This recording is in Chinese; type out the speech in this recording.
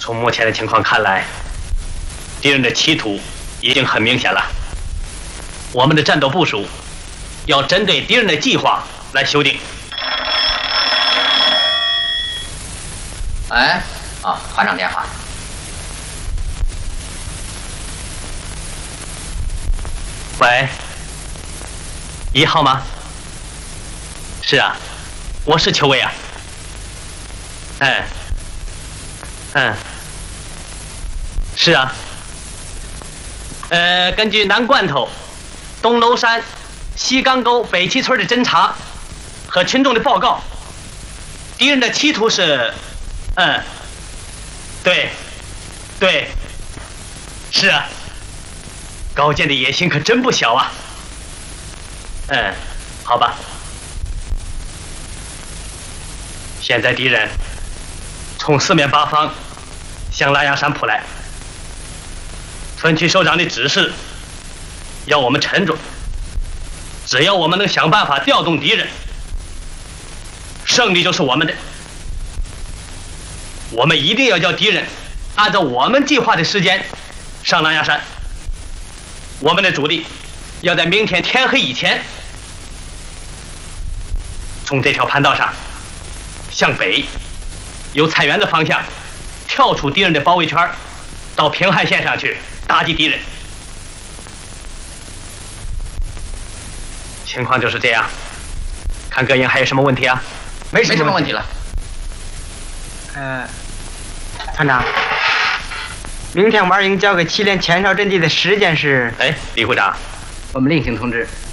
从目前的情况看来，敌人的企图已经很明显了。我们的战斗部署要针对敌人的计划来修订。 哎，团长电话。 喂，1号吗？是啊，我是邱伟啊。是啊。根据南罐头、东楼山、西岗沟、北七村的侦查和群众的报告，敌人的企图是，对，是啊。高健的野心可真不小啊。好吧。现在敌人从4面8方向拉雅山扑来，村区首长的指示要我们沉着，只要我们能想办法调动敌人，胜利就是我们的。我们一定要叫敌人按照我们计划的时间上拉雅山。我们的主力要在明天天黑以前，从这条盘道上向北，由菜园的方向跳出敌人的包围圈，到平汉线上去打击敌人。情况就是这样。看各营还有什么问题啊？ 没什么问题了。 团长，明天晚营交给祁连前哨阵地的时间是？ 李会长， 我们另行通知。